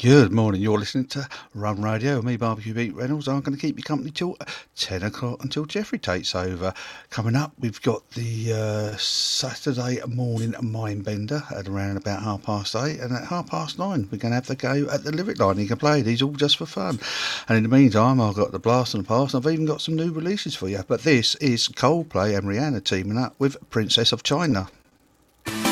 Good morning, you're listening to Run Radio with me, Barbecue Pete Reynolds. I'm going to keep you company till 10 o'clock until Jeffrey takes over. Coming up, we've got the Saturday morning Mindbender at around about 8:30, and at 9:30 we're going to have the go at the Lyric Line. You can play these all just for fun. And in the meantime, I've got the Blast and the Past, and I've even got some new releases for you. But this is Coldplay and Rihanna teaming up with Princess of China.